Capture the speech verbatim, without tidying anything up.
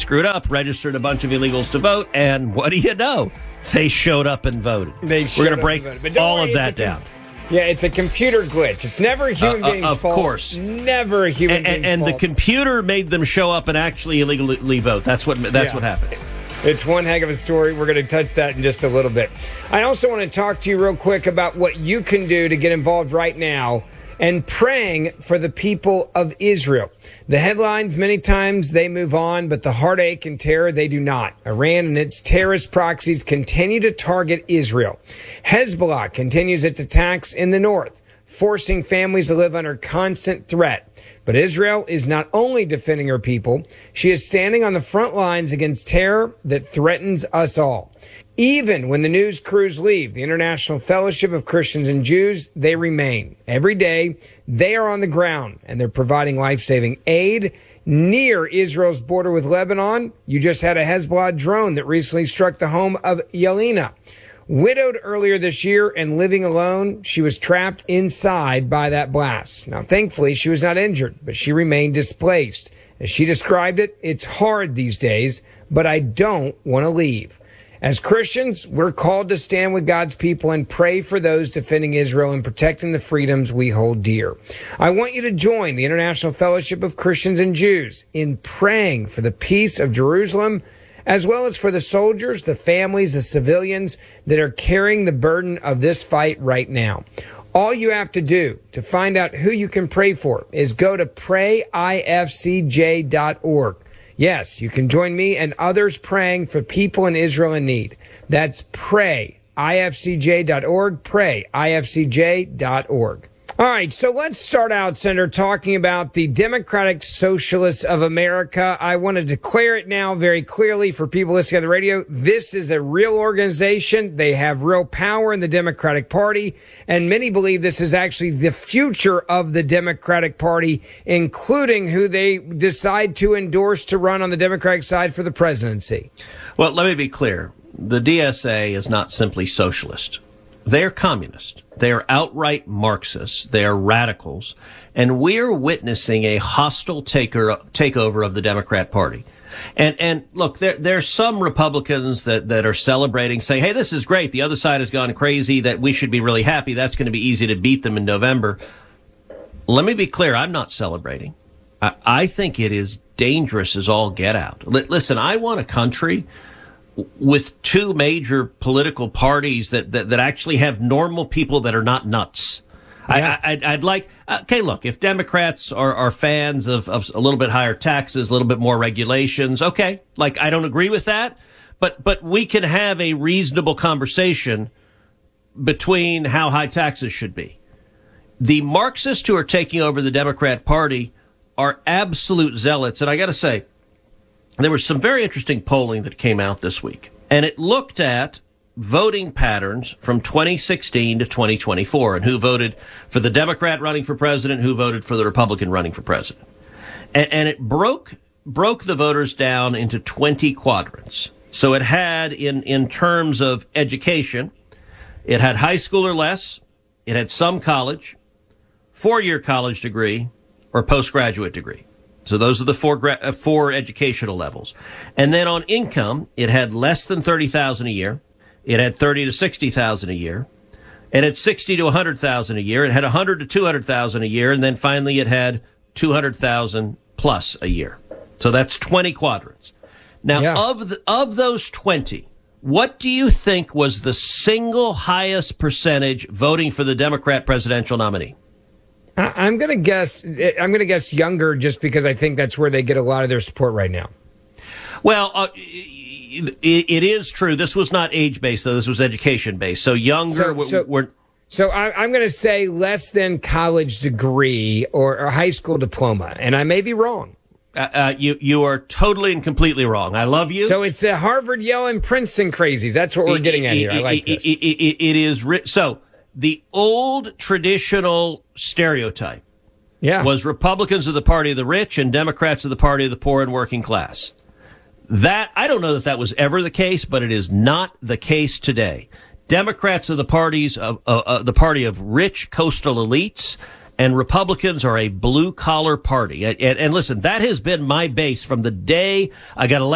screwed up, registered a bunch of illegals to vote, and what do you know? They showed up and voted. They We're going to break all worry, of that a, down. Yeah, it's a computer glitch. It's never a human uh, being's uh, of fault. Of course. Never a human and, being's and, and fault. And the computer made them show up and actually illegally vote. That's what that's yeah. what happened. It's one heck of a story. We're going to touch that in just a little bit. I also want to talk to you real quick about what you can do to get involved right now and praying for the people of Israel. The headlines, many times they move on, but the heartache and terror, they do not. Iran and its terrorist proxies continue to target Israel. Hezbollah continues its attacks in the north, forcing families to live under constant threat. But Israel is not only defending her people, she is standing on the front lines against terror that threatens us all. Even when the news crews leave the International Fellowship of Christians and Jews, they remain. Every day, they are on the ground, and they're providing life-saving aid near Israel's border with Lebanon. You just had a Hezbollah drone that recently struck the home of Yelena. Widowed earlier this year and living alone, she was trapped inside by that blast. Now, thankfully, she was not injured, but she remained displaced. As she described it, it's hard these days, but I don't want to leave. As Christians, we're called to stand with God's people and pray for those defending Israel and protecting the freedoms we hold dear. I want you to join the International Fellowship of Christians and Jews in praying for the peace of Jerusalem, as well as for the soldiers, the families, the civilians that are carrying the burden of this fight right now. All you have to do to find out who you can pray for is go to pray I F C J dot org. Yes, you can join me and others praying for people in Israel in need. That's pray I F C J dot org, pray I F C J dot org. All right, so let's start out, Senator, talking about the Democratic Socialists of America. I want to declare it now very clearly for people listening on the radio. This is a real organization. They have real power in the Democratic Party, and many believe this is actually the future of the Democratic Party, including who they decide to endorse to run on the Democratic side for the presidency. Well, let me be clear. The D S A is not simply socialist. They are communist. They are outright Marxists. They are radicals. And we're witnessing a hostile taker, takeover of the Democrat Party. And, and look, there, there's some Republicans that, that are celebrating, saying, hey, this is great. The other side has gone crazy, that we should be really happy. That's going to be easy to beat them in November. Let me be clear. I'm not celebrating. I, I think it is dangerous as all get out. L- listen, I want a country with two major political parties that, that, that actually have normal people that are not nuts. Yeah. I, I, I'd like, okay, look, if Democrats are, are fans of, of a little bit higher taxes, a little bit more regulations, okay, like I don't agree with that, but, but we can have a reasonable conversation between how high taxes should be. The Marxists who are taking over the Democrat Party are absolute zealots, and I got to say, there was some very interesting polling that came out this week, and it looked at voting patterns from twenty sixteen to twenty twenty-four and who voted for the Democrat running for president, who voted for the Republican running for president. And, and it broke broke the voters down into twenty quadrants. So it had, in, in terms of education, it had high school or less, it had some college, four-year college degree, or postgraduate degree. So those are the four gra- four educational levels. And then on income, it had less than thirty thousand dollars a year. It had thirty to sixty thousand dollars a year. It had sixty to one hundred thousand dollars a year. It had one hundred to two hundred thousand dollars a year. And then finally it had two hundred thousand dollars plus a year. So that's twenty quadrants. Now, yeah. of the, of those twenty, what do you think was the single highest percentage voting for the Democrat presidential nominee? I'm going to guess, I'm going to guess younger, just because I think that's where they get a lot of their support right now. Well, uh, it, it is true. This was not age-based, though. This was education-based. So younger, so, so, we're... So I, I'm going to say less than college degree or a high school diploma, and I may be wrong. Uh, uh, you you are totally and completely wrong. I love you. So it's the Harvard, Yale, and Princeton crazies. That's what we're it, getting it, at here. It, I like it, this. It, it, it is... Ri- so... The old traditional stereotype yeah. was Republicans are the party of the rich and Democrats are the party of the poor and working class. That, I don't know that that was ever the case, but it is not the case today. Democrats are the parties of uh, uh, the party of rich coastal elites, and Republicans are a blue collar party. And, and, and listen, that has been my base from the day I got elected.